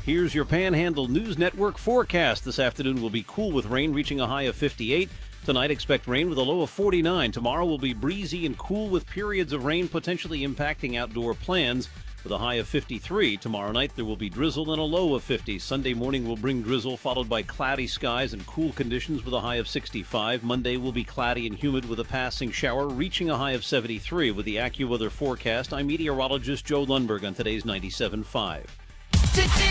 Here's your Panhandle News Network forecast. This afternoon will be cool with rain reaching a high of 58. Tonight, expect rain with a low of 49. Tomorrow will be breezy and cool with periods of rain potentially impacting outdoor plans with a high of 53. Tomorrow night, there will be drizzle and a low of 50. Sunday morning will bring drizzle, followed by cloudy skies and cool conditions with a high of 65. Monday will be cloudy and humid with a passing shower, reaching a high of 73. With the AccuWeather forecast, I'm meteorologist Joe Lundberg on today's 97.5.